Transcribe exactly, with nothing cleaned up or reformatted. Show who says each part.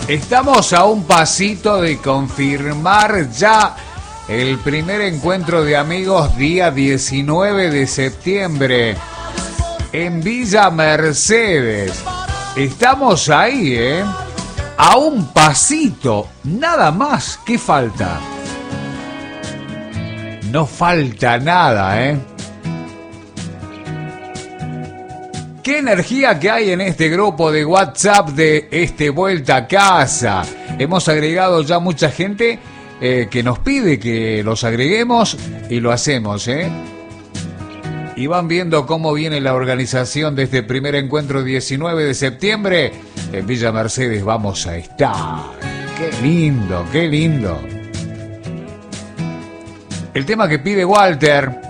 Speaker 1: Estamos a un pasito de confirmar ya el primer encuentro de amigos día diecinueve de septiembre en Villa Mercedes. Estamos ahí, ¿eh? A un pasito, nada más. ¿Qué falta? No falta nada, ¿eh? Qué energía que hay en este grupo de WhatsApp de este Vuelta a Casa. Hemos agregado ya mucha gente eh, que nos pide que los agreguemos y lo hacemos, ¿eh? Y van viendo cómo viene la organización de este primer encuentro diecinueve de septiembre. En Villa Mercedes vamos a estar. Qué lindo, qué lindo. El tema que pide Walter